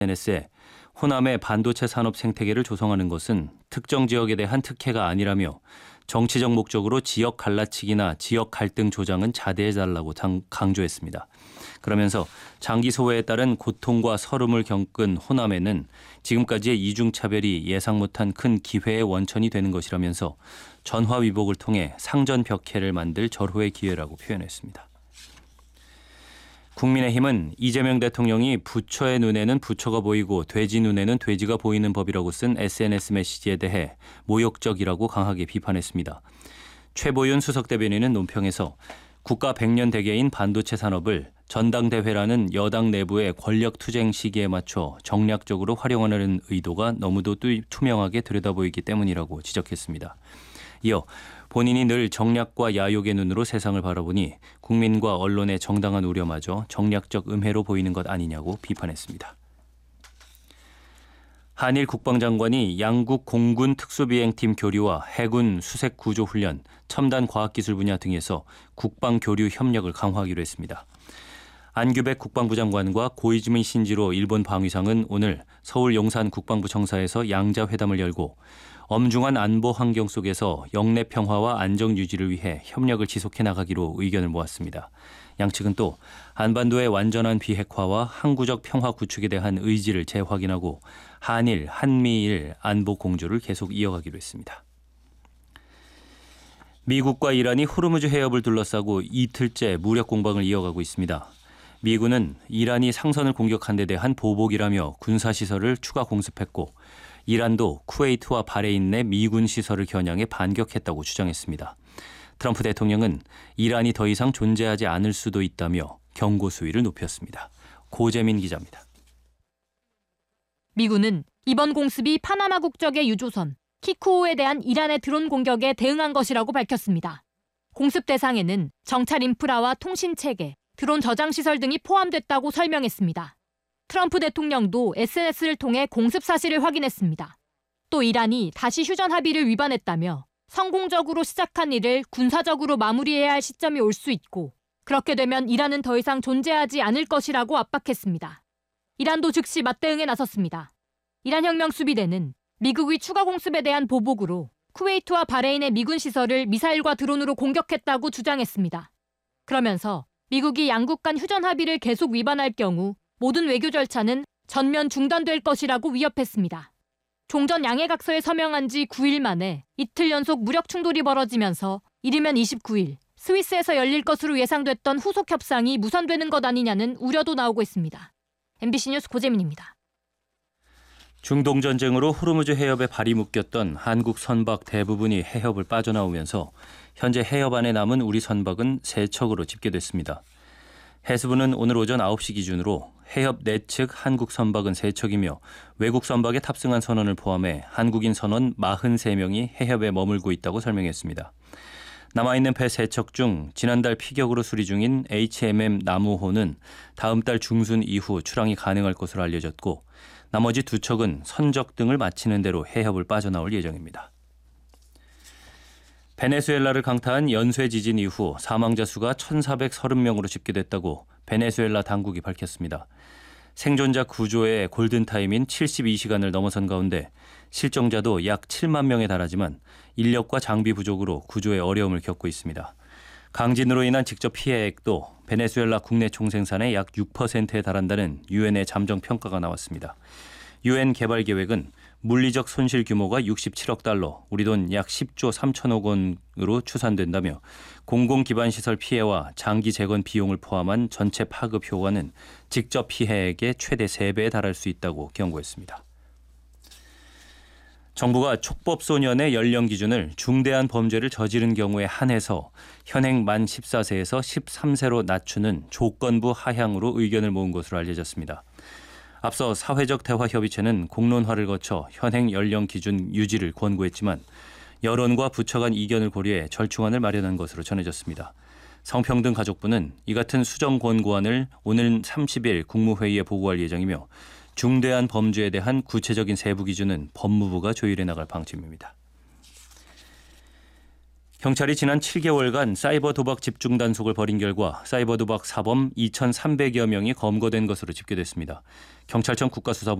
SNS에 호남의 반도체 산업 생태계를 조성하는 것은 특정 지역에 대한 특혜가 아니라며 정치적 목적으로 지역 갈라치기나 지역 갈등 조장은 자제해달라고 강조했습니다. 그러면서 장기 소외에 따른 고통과 서름을 겪은 호남에는 지금까지의 이중차별이 예상 못한 큰 기회의 원천이 되는 것이라면서 전화위복을 통해 상전벽해를 만들 절호의 기회라고 표현했습니다. 국민의힘은 이재명 대통령이 부처의 눈에는 부처가 보이고 돼지 눈에는 돼지가 보이는 법이라고 쓴 SNS 메시지에 대해 모욕적이라고 강하게 비판했습니다. 최보윤 수석 대변인은 논평에서 국가 100년 대계인 반도체 산업을 전당대회라는 여당 내부의 권력 투쟁 시기에 맞춰 정략적으로 활용하려는 의도가 너무도 투명하게 들여다보이기 때문이라고 지적했습니다. 이어 본인이 늘 정략과 야욕의 눈으로 세상을 바라보니 국민과 언론의 정당한 우려마저 정략적 음해로 보이는 것 아니냐고 비판했습니다. 한일 국방장관이 양국 공군 특수비행팀 교류와 해군 수색 구조 훈련, 첨단 과학기술 분야 등에서 국방 교류 협력을 강화하기로 했습니다. 안규백 국방부 장관과 고이즈미 신지로 일본 방위상은 오늘 서울 용산 국방부 청사에서 양자 회담을 열고 엄중한 안보 환경 속에서 영내 평화와 안정 유지를 위해 협력을 지속해 나가기로 의견을 모았습니다. 양측은 또 한반도의 완전한 비핵화와 항구적 평화 구축에 대한 의지를 재확인하고 한일, 한미일 안보 공조를 계속 이어가기로 했습니다. 미국과 이란이 호르무즈 해협을 둘러싸고 이틀째 무력 공방을 이어가고 있습니다. 미군은 이란이 상선을 공격한 데 대한 보복이라며 군사시설을 추가 공습했고 이란도 쿠웨이트와 바레인 내 미군 시설을 겨냥해 반격했다고 주장했습니다. 트럼프 대통령은 이란이 더 이상 존재하지 않을 수도 있다며 경고 수위를 높였습니다. 고재민 기자입니다. 미군은 이번 공습이 파나마 국적의 유조선 키쿠오에 대한 이란의 드론 공격에 대응한 것이라고 밝혔습니다. 공습 대상에는 정찰 인프라와 통신 체계, 드론 저장 시설 등이 포함됐다고 설명했습니다. 트럼프 대통령도 SNS를 통해 공습 사실을 확인했습니다. 또 이란이 다시 휴전 합의를 위반했다며 성공적으로 시작한 일을 군사적으로 마무리해야 할 시점이 올 수 있고 그렇게 되면 이란은 더 이상 존재하지 않을 것이라고 압박했습니다. 이란도 즉시 맞대응에 나섰습니다. 이란 혁명수비대는 미국의 추가 공습에 대한 보복으로 쿠웨이트와 바레인의 미군 시설을 미사일과 드론으로 공격했다고 주장했습니다. 그러면서 미국이 양국 간 휴전 합의를 계속 위반할 경우 모든 외교 절차는 전면 중단될 것이라고 위협했습니다. 종전 양해각서에 서명한 지 9일 만에 이틀 연속 무력 충돌이 벌어지면서 이르면 29일 스위스에서 열릴 것으로 예상됐던 후속 협상이 무산되는 것 아니냐는 우려도 나오고 있습니다. MBC 뉴스 고재민입니다. 중동 전쟁으로 호르무즈 해협에 발이 묶였던 한국 선박 대부분이 해협을 빠져나오면서 현재 해협 안에 남은 우리 선박은 3척으로 집계됐습니다. 해수부는 오늘 오전 9시 기준으로 해협 내측 한국 선박은 3척이며 외국 선박에 탑승한 선원을 포함해 한국인 선원 43명이 해협에 머물고 있다고 설명했습니다. 남아있는 배 3척 중 지난달 피격으로 수리 중인 HMM 나무호는 다음 달 중순 이후 출항이 가능할 것으로 알려졌고 나머지 2척은 선적 등을 마치는 대로 해협을 빠져나올 예정입니다. 베네수엘라를 강타한 연쇄 지진 이후 사망자 수가 1,430명으로 집계됐다고 베네수엘라 당국이 밝혔습니다. 생존자 구조의 골든타임인 72시간을 넘어선 가운데 실종자도 약 7만 명에 달하지만 인력과 장비 부족으로 구조에 어려움을 겪고 있습니다. 강진으로 인한 직접 피해액도 베네수엘라 국내 총생산의 약 6%에 달한다는 유엔의 잠정 평가가 나왔습니다. 유엔 개발 계획은 물리적 손실 규모가 67억 달러, 우리 돈 약 10조 3천억 원으로 추산된다며 공공기반시설 피해와 장기 재건 비용을 포함한 전체 파급 효과는 직접 피해액의 최대 3배에 달할 수 있다고 경고했습니다. 정부가 촉법소년의 연령 기준을 중대한 범죄를 저지른 경우에 한해서 현행 만 14세에서 13세로 낮추는 조건부 하향으로 의견을 모은 것으로 알려졌습니다. 앞서 사회적 대화협의체는 공론화를 거쳐 현행 연령 기준 유지를 권고했지만 여론과 부처 간 이견을 고려해 절충안을 마련한 것으로 전해졌습니다. 성평등가족부는 이 같은 수정 권고안을 오는 30일 국무회의에 보고할 예정이며 중대한 범죄에 대한 구체적인 세부 기준은 법무부가 조율해 나갈 방침입니다. 경찰이 지난 7개월간 사이버 도박 집중 단속을 벌인 결과 사이버 도박 사범 2,300여 명이 검거된 것으로 집계됐습니다. 경찰청 국가수사본부